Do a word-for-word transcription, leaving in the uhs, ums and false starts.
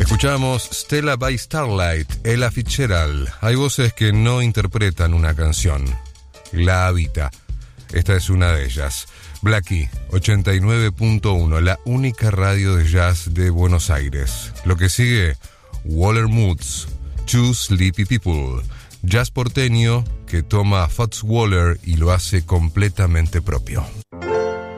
Escuchamos Stella by Starlight, Ella Fitzgerald. Hay voces que no interpretan una canción, la habita. Esta es una de ellas. Blackie, ochenta y nueve punto uno, la única radio de jazz de Buenos Aires. Lo que sigue, Waller Moods, Two Sleepy People. Jazz porteño que toma a Fats Waller y lo hace completamente propio.